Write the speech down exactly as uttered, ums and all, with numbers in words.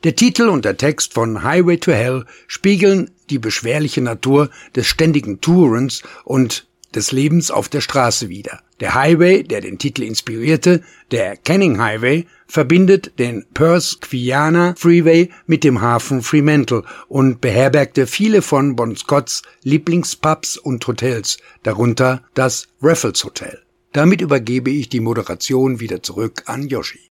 Der Titel und der Text von Highway to Hell spiegeln die beschwerliche Natur des ständigen Tourens und des Lebens auf der Straße wider. Der Highway, der den Titel inspirierte, der Canning Highway, verbindet den Perth-Guyana Freeway mit dem Hafen Fremantle und beherbergte viele von Bon Scotts Lieblingspubs und Hotels, darunter das Raffles Hotel. Damit übergebe ich die Moderation wieder zurück an Yoshi.